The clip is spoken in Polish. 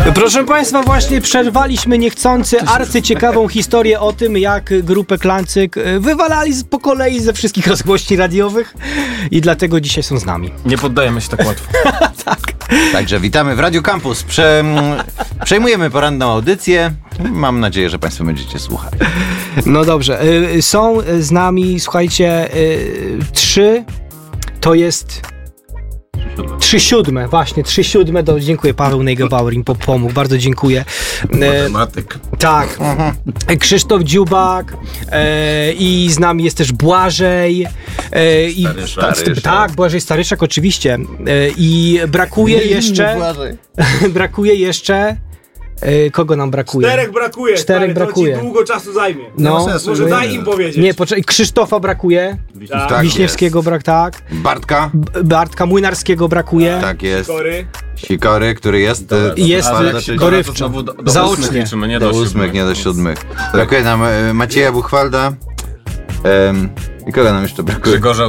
Proszę Państwa, właśnie przerwaliśmy niechcący arcyciekawą historię o tym, jak grupę Klancyk wywalali po kolei ze wszystkich rozgłośni radiowych i dlatego dzisiaj są z nami. Nie poddajemy się tak łatwo. Tak. Także witamy w Radio Campus. Przejmujemy poranną audycję. Mam nadzieję, że Państwo będziecie słuchać. No dobrze. Są z nami, słuchajcie, 3, to jest... 3/7, właśnie, 3/7, dziękuję, Paweł Neugebauer im pomógł, bardzo dziękuję. Matematyk. Tak, Krzysztof Dziubak i z nami jest też Błażej. Staryszak. Tak, Błażej Staryszak oczywiście. I brakuje jeszcze... Kogo nam brakuje? 4 brakuje. 4 brakuje. To ci długo czasu zajmie. No. Może daj im powiedzieć. Nie, poczekaj, Krzysztofa brakuje. Tak. Wiśniewskiego tak. Bartka. Bartka Młynarskiego brakuje. Tak jest. Kory. Sikory, który jest... Jest dorywczo. Do Zaocznie. 8 liczymy, nie do do 8, nie do 7. Brakuje nam Macieja Buchwalda. I kogo nam jeszcze brakuje? Grzegorza